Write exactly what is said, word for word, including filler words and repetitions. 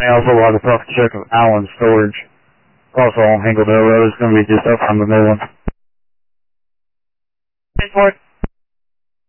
County also will have a profit check of Allen Storage. Also on Hankeldale Road. It's going to be just up on the new one. ten four.